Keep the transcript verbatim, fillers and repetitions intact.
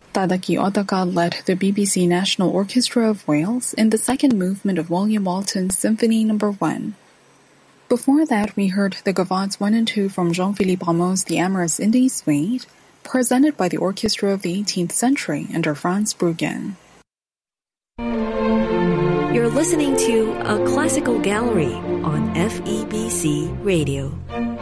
Tadaki Otaka led the B B C National Orchestra of Wales in the second movement of William Walton's Symphony Number one. Before that, we heard the Gavottes one and two from Jean-Philippe Rameau's The Amorous Indies Suite, presented by the Orchestra of the eighteenth Century under Franz Bruggen. You're listening to A Classical Gallery on F E B C Radio.